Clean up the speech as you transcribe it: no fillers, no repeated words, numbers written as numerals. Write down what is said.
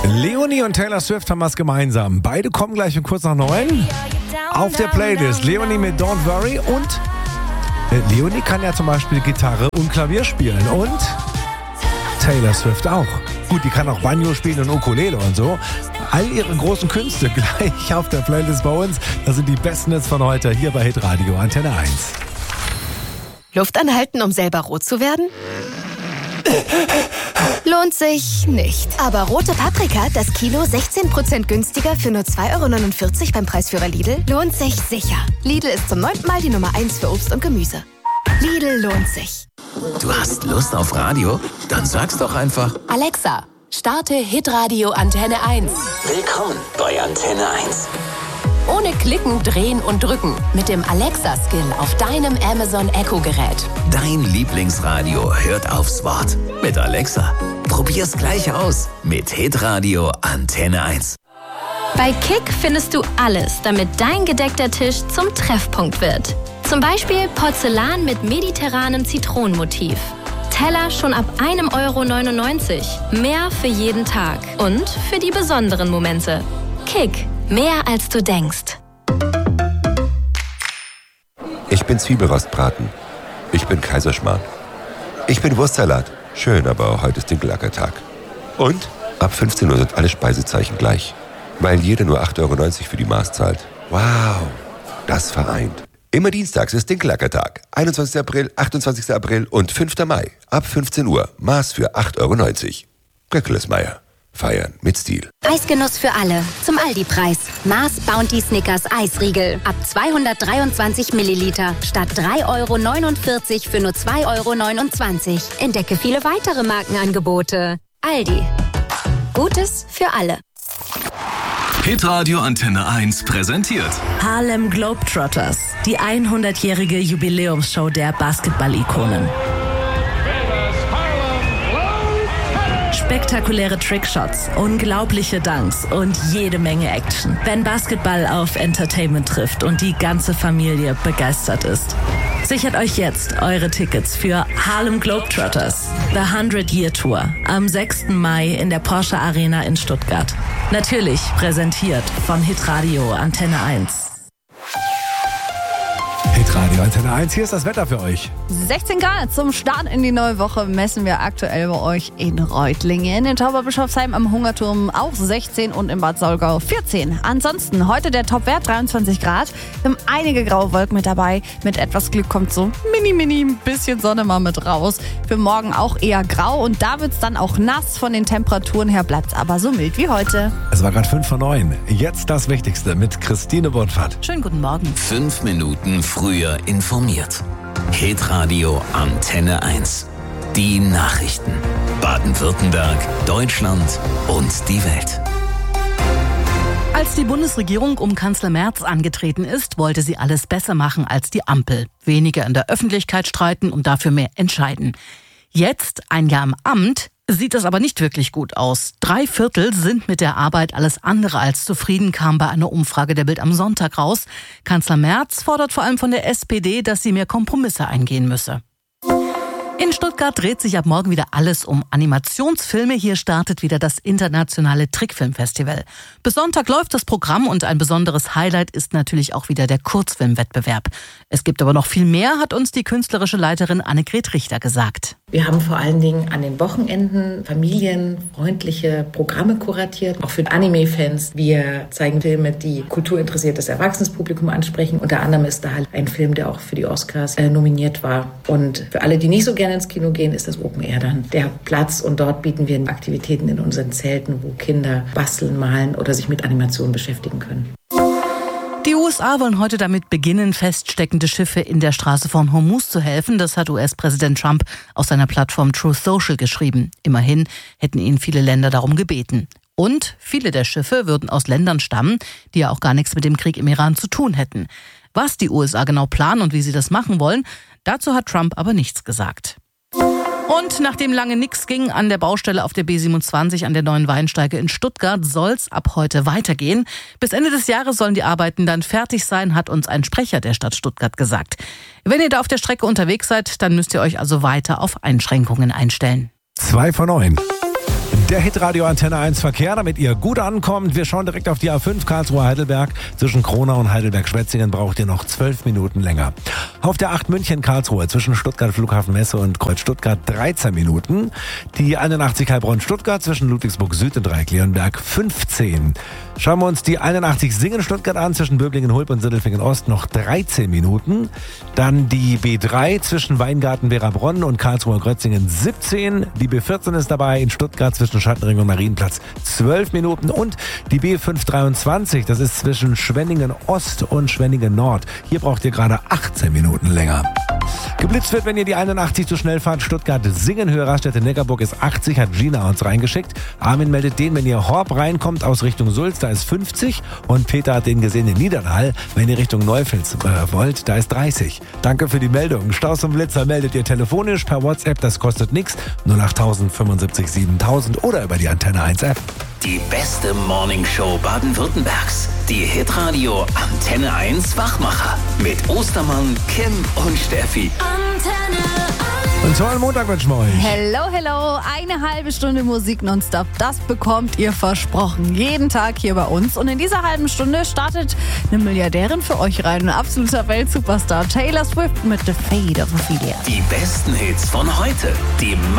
Leonie und Taylor Swift haben was gemeinsam. Beide kommen gleich um kurz nach 9 auf der Playlist. Leonie mit Don't Worry und Leonie kann ja zum Beispiel Gitarre und Klavier spielen und Taylor Swift auch. Gut, die kann auch Banjo spielen und Ukulele und so. All ihre großen Künste gleich auf der Playlist bei uns. Das sind die besten Hits von heute hier bei Hitradio Antenne 1. Luft anhalten, um selber rot zu werden? Lohnt sich nicht. Aber rote Paprika, das Kilo 16% günstiger für nur 2,49 € beim Preisführer Lidl, lohnt sich sicher. Lidl ist zum 9. Mal die Nummer 1 für Obst und Gemüse. Lidl lohnt sich. Du hast Lust auf Radio? Dann sag's doch einfach. Alexa, starte Hitradio Antenne 1. Willkommen bei Antenne 1. Ohne Klicken, Drehen und Drücken. Mit dem Alexa-Skill auf deinem Amazon Echo-Gerät. Dein Lieblingsradio hört aufs Wort. Mit Alexa. Probier's gleich aus. Mit Hitradio Antenne 1. Bei Kick findest du alles, damit dein gedeckter Tisch zum Treffpunkt wird. Zum Beispiel Porzellan mit mediterranem Zitronenmotiv. Teller schon ab 1,99 €. Mehr für jeden Tag. Und für die besonderen Momente. Kick. Mehr als du denkst. Ich bin Zwiebelrostbraten. Ich bin Kaiserschmarrn. Ich bin Wurstsalat. Schön, aber heute ist Dinkelackertag. Und ab 15 Uhr sind alle Speisezeichen gleich. Weil jeder nur 8,90 € für die Maß zahlt. Wow, das vereint. Immer dienstags ist Dinkelackertag. 21. April, 28. April und 5. Mai. Ab 15 Uhr. Maß für 8,90 €. Göckelesmeier. Feiern mit Stil. Eisgenuss für alle. Zum Aldi-Preis. Mars Bounty Snickers Eisriegel. Ab 223 Milliliter. Statt 3,49 € für nur 2,29 €. Entdecke viele weitere Markenangebote. Aldi. Gutes für alle. Hitradio Antenne 1 präsentiert Harlem Globetrotters. Die 100-jährige Jubiläumsshow der Basketball-Ikonen. Spektakuläre Trickshots, unglaubliche Dunks und jede Menge Action. Wenn Basketball auf Entertainment trifft und die ganze Familie begeistert ist. Sichert euch jetzt eure Tickets für Harlem Globetrotters, The 100-Year Tour, am 6. Mai in der Porsche Arena in Stuttgart. Natürlich präsentiert von Hitradio Antenne 1. Hitradio Antenne 1, hier ist das Wetter für euch. 16 Grad zum Start in die neue Woche messen wir aktuell bei euch in Reutlingen. In Tauberbischofsheim am Hungerturm auch 16 und in Bad Saulgau 14. Ansonsten heute der Topwert 23 Grad. Wir haben einige graue Wolken mit dabei. Mit etwas Glück kommt so ein bisschen Sonne mal mit raus. Für morgen auch eher grau und da wird es dann auch nass. Von den Temperaturen her bleibt es aber so mild wie heute. Es war gerade 5 vor 9. Jetzt das Wichtigste mit Christine Burtfahrt. Schönen guten Morgen. 5 Minuten früher informiert. Hitradio Antenne 1. Die Nachrichten. Baden-Württemberg, Deutschland und die Welt. Als die Bundesregierung um Kanzler Merz angetreten ist, wollte sie alles besser machen als die Ampel. Weniger in der Öffentlichkeit streiten und dafür mehr entscheiden. Jetzt, ein Jahr im Amt, sieht das aber nicht wirklich gut aus. 3/4 sind mit der Arbeit alles andere als zufrieden, kam bei einer Umfrage der Bild am Sonntag raus. Kanzler Merz fordert vor allem von der SPD, dass sie mehr Kompromisse eingehen müsse. In Stuttgart dreht sich ab morgen wieder alles um Animationsfilme. Hier startet wieder das internationale Trickfilmfestival. Bis Sonntag läuft das Programm und ein besonderes Highlight ist natürlich auch wieder der Kurzfilmwettbewerb. Es gibt aber noch viel mehr, hat uns die künstlerische Leiterin Annegret Richter gesagt. Wir haben vor allen Dingen an den Wochenenden familienfreundliche Programme kuratiert, auch für Anime-Fans. Wir zeigen Filme, die kulturinteressiertes Erwachsenenpublikum ansprechen. Unter anderem ist da ein Film, der auch für die Oscars nominiert war. Und für alle, die nicht so gerne ins Kino gehen, ist das Open Air dann der Platz. Und dort bieten wir Aktivitäten in unseren Zelten, wo Kinder basteln, malen oder sich mit Animationen beschäftigen können. Die USA wollen heute damit beginnen, feststeckende Schiffe in der Straße von Hormuz zu helfen. Das hat US-Präsident Trump auf seiner Plattform Truth Social geschrieben. Immerhin hätten ihn viele Länder darum gebeten. Und viele der Schiffe würden aus Ländern stammen, die ja auch gar nichts mit dem Krieg im Iran zu tun hätten. Was die USA genau planen und wie sie das machen wollen, dazu hat Trump aber nichts gesagt. Und nachdem lange nichts ging an der Baustelle auf der B27 an der neuen Weinsteige in Stuttgart, soll's ab heute weitergehen. Bis Ende des Jahres sollen die Arbeiten dann fertig sein, hat uns ein Sprecher der Stadt Stuttgart gesagt. Wenn ihr da auf der Strecke unterwegs seid, dann müsst ihr euch also weiter auf Einschränkungen einstellen. 2 vor 9. Der Hitradio Antenne 1 Verkehr, damit ihr gut ankommt. Wir schauen direkt auf die A5 Karlsruhe-Heidelberg. Zwischen Kronau und Heidelberg-Schwetzingen braucht ihr noch 12 Minuten länger. Auf der 8 München-Karlsruhe zwischen Stuttgart Flughafen Messe und Kreuz Stuttgart 13 Minuten. Die 81 Heilbronn-Stuttgart zwischen Ludwigsburg Süd und Dreieck-Leonberg 15. Schauen wir uns die 81 Singen-Stuttgart an zwischen Böblingen-Hulp und Sindelfingen-Ost noch 13 Minuten. Dann die B3 zwischen Weingarten-Werabronn und Karlsruhe-Grötzingen 17. Die B14 ist dabei in Stuttgart zwischen Schattenring und Marienplatz 12 Minuten. Und die B523, das ist zwischen Schwenningen Ost und Schwenningen Nord. Hier braucht ihr gerade 18 Minuten länger. Geblitzt wird, wenn ihr die 81 zu schnell fahrt. Stuttgart-Singen, Höhe Raststätte Neckarburg ist 80, hat Gina uns reingeschickt. Armin meldet den, wenn ihr Horb reinkommt aus Richtung Sulz, da ist 50. Und Peter hat den gesehen in Niedernhall, wenn ihr Richtung Neufels wollt, da ist 30. Danke für die Meldung. Staus und Blitzer meldet ihr telefonisch per WhatsApp, das kostet nichts. 08000 75 7000 oder über die Antenne 1 App. Die beste Morningshow Baden-Württembergs. Die Hitradio Antenne 1 Wachmacher. Mit Ostermann, Kim und Steffi. Antenne 1. Und so einen Montag wünschen wir euch. Hello, hello. Eine halbe Stunde Musik nonstop. Das bekommt ihr versprochen. Jeden Tag hier bei uns. Und in dieser halben Stunde startet eine Milliardärin für euch rein. Ein absoluter Weltsuperstar. Taylor Swift mit The Fate of Ophelia. Die besten Hits von heute. Die